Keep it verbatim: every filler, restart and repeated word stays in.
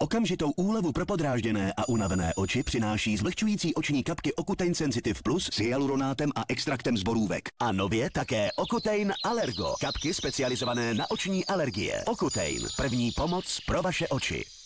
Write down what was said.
Okamžitou úlevu pro podrážděné a unavené oči přináší zvlhčující oční kapky Ocutein Sensitive Plus s hyaluronátem a extraktem z borůvek. A nově také Ocutein Allergo. Kapky specializované na oční alergie. Ocutein. První pomoc pro vaše oči.